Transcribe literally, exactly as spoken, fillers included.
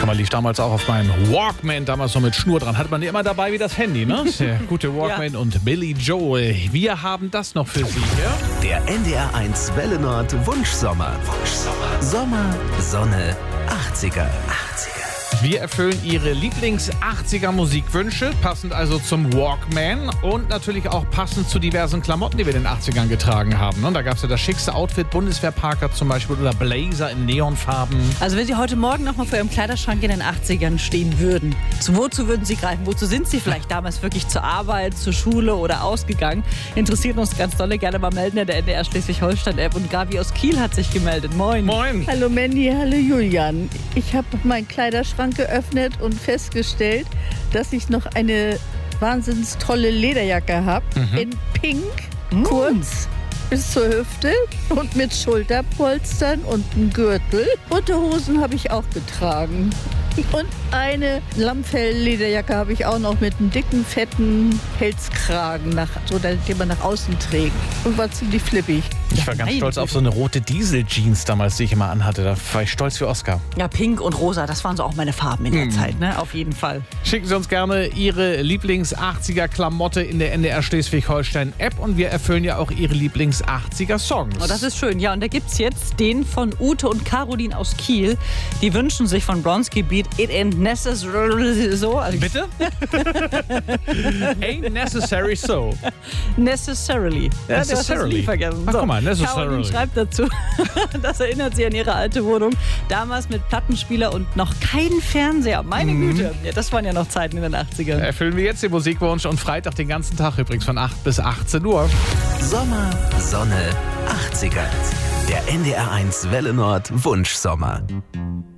Wunschsommer lief damals auch auf meinem Walkman, damals noch mit Schnur dran. Hat man immer dabei wie das Handy, ne? Der gute Walkman ja. Und Billy Joel. Wir haben das noch für Sie, ja? Der N D R eins Welle Nord Wunschsommer. Wunschsommer. Sommer, Sonne, achtziger. achtziger. Wir erfüllen Ihre Lieblings-achtziger-Musikwünsche, passend also zum Walkman und natürlich auch passend zu diversen Klamotten, die wir in den achtzigern getragen haben. Und da gab es ja das schickste Outfit, Bundeswehrparker zum Beispiel oder Blazer in Neonfarben. Also wenn Sie heute Morgen noch mal vor Ihrem Kleiderschrank in den achtzigern stehen würden, zu wozu würden Sie greifen? Wozu sind Sie vielleicht damals wirklich zur Arbeit, zur Schule oder ausgegangen? Interessiert uns ganz dolle, gerne mal melden in der N D R Schleswig-Holstein-App. Und Gabi aus Kiel hat sich gemeldet. Moin. Moin. Hallo Mandy, hallo Julian. Ich habe meinen Kleiderschrank geöffnet und festgestellt, dass ich noch eine wahnsinnig tolle Lederjacke habe, mhm. in Pink, mhm. kurz bis zur Hüfte und mit Schulterpolstern und einem Gürtel. Unterhosen habe ich auch getragen. Und eine Lammfell-Lederjacke habe ich auch noch mit einem dicken, fetten Pelzkragen, nach, so, den man nach außen trägt. Und war ziemlich flippig. Ich war ganz stolz auf so eine rote Diesel-Jeans damals, die ich immer anhatte. Da war ich stolz wie Oscar. Ja, pink und rosa, das waren so auch meine Farben in der hm. Zeit, ne? Auf jeden Fall. Schicken Sie uns gerne Ihre Lieblings-achtziger-Klamotte in der N D R Schleswig-Holstein-App und wir erfüllen ja auch Ihre Lieblings-achtziger-Songs. Oh, das ist schön. Ja, und da gibt's jetzt den von Ute und Caroline aus Kiel. Die wünschen sich von Bronski Beat It Ain't Necessary So. Also Bitte? Ain't necessary so. Necessarily. Ja, necessarily. Vergessen. Ach, so. guck mal, necessarily. Caroline schreibt dazu, das erinnert sie an ihre alte Wohnung. Damals mit Plattenspieler und noch kein Fernseher. Meine mhm. Güte. Ja, das waren ja noch Zeiten in den achtzigern. Erfüllen wir jetzt den Musikwunsch und Freitag den ganzen Tag übrigens von acht bis achtzehn Uhr. Sommer, Sonne, achtziger. Der N D R eins Welle Nord Wunschsommer.